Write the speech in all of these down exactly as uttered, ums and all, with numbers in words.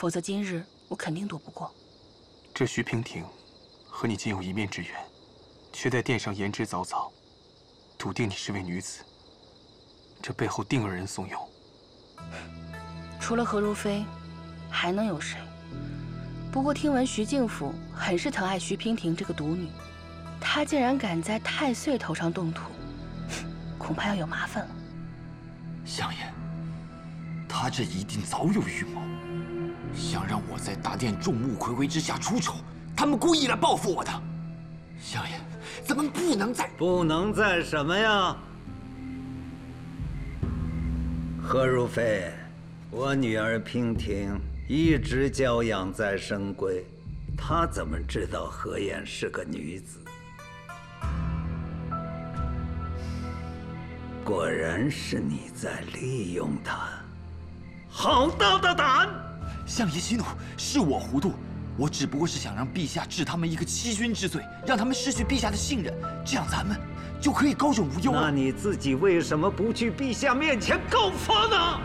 否则今日我肯定躲不过。 这徐娉婷和你仅有一面之缘，却在殿上言之凿凿，笃定你是位女子。这背后定有人怂恿。 除了何如妃，还能有谁？不过听闻徐敬府很是疼爱徐娉婷这个独女，她竟然敢在太岁头上动土，恐怕要有麻烦了。 相爷，他这一定早有预谋，想让我在大殿众目睽睽之下出丑，他们故意来报复我的。相爷，咱们不能再…… 不能再什么呀？何如妃，我女儿娉婷一直娇养在深闺，她怎么知道何晏是个女子？果然是你在利用她，好大的胆！ 相爷息怒，是我糊涂，我只不过是想让陛下治他们一个欺君之罪，让他们失去陛下的信任，这样咱们就可以高枕无忧了。 那你自己为什么不去陛下面前告发呢？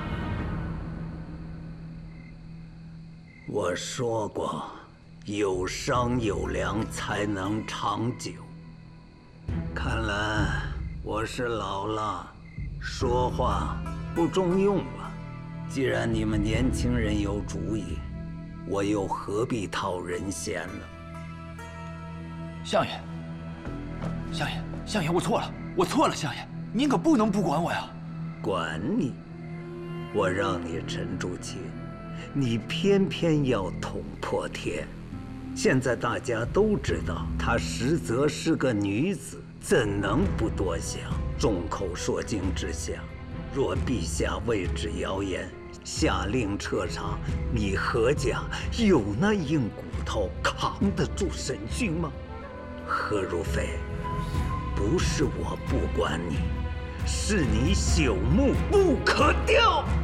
我说过，有商有量才能长久。看来我是老了，说话不中用了。既然你们年轻人有主意，我又何必讨人嫌呢？ 相爷，相爷，相爷，我错了，我错了，相爷，您可不能不管我呀！ 管你！我让你沉住气，你偏偏要捅破天。现在大家都知道她实则是个女子，怎能不多想？众口铄金之下，若陛下为之谣言，下令彻查，你何家有那硬骨头扛得住审讯吗？何如妃，不是我不管你，是你朽木不可雕。